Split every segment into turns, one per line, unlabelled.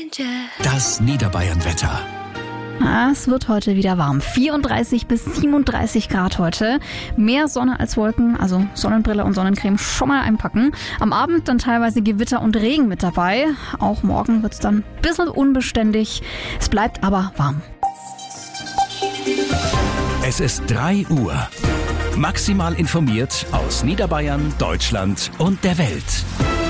Das Niederbayern-Wetter.
Es wird heute wieder warm. 34 bis 37 Grad heute. Mehr Sonne als Wolken, also Sonnenbrille und Sonnencreme schon mal einpacken. Am Abend dann teilweise Gewitter und Regen mit dabei. Auch morgen wird es dann ein bisschen unbeständig. Es bleibt aber warm.
Es ist 3 Uhr. Maximal informiert aus Niederbayern, Deutschland und der Welt.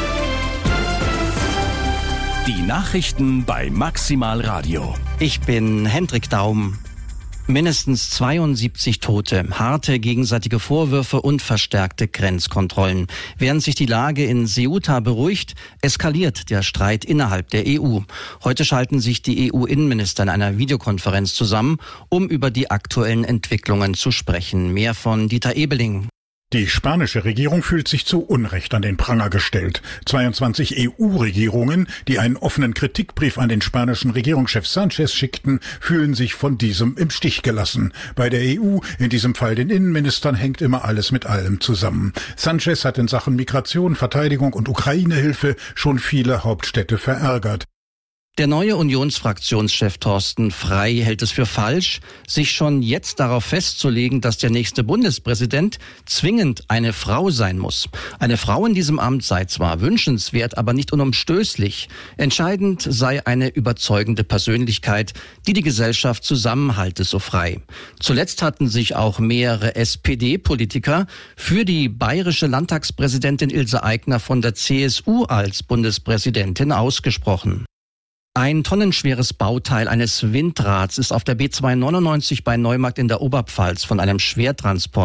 Die Nachrichten bei Maximal Radio.
Ich bin Hendrik Daum. Mindestens 72 Tote, harte gegenseitige Vorwürfe und verstärkte Grenzkontrollen. Während sich die Lage in Ceuta beruhigt, eskaliert der Streit innerhalb der EU. Heute schalten sich die EU-Innenminister in einer Videokonferenz zusammen, um über die aktuellen Entwicklungen zu sprechen. Mehr von Dieter Ebeling.
Die spanische Regierung fühlt sich zu Unrecht an den Pranger gestellt. 22 EU-Regierungen, die einen offenen Kritikbrief an den spanischen Regierungschef Sánchez schickten, fühlen sich von diesem im Stich gelassen. Bei der EU, in diesem Fall den Innenministern, hängt immer alles mit allem zusammen. Sánchez hat in Sachen Migration, Verteidigung und Ukraine-Hilfe schon viele Hauptstädte verärgert.
Der neue Unionsfraktionschef Thorsten Frey hält es für falsch, sich schon jetzt darauf festzulegen, dass der nächste Bundespräsident zwingend eine Frau sein muss. Eine Frau in diesem Amt sei zwar wünschenswert, aber nicht unumstößlich. Entscheidend sei eine überzeugende Persönlichkeit, die die Gesellschaft zusammenhalte, so Frey. Zuletzt hatten sich auch mehrere SPD-Politiker für die bayerische Landtagspräsidentin Ilse Aigner von der CSU als Bundespräsidentin ausgesprochen. Ein tonnenschweres Bauteil eines Windrads ist auf der B299 bei Neumarkt in der Oberpfalz von einem Schwertransport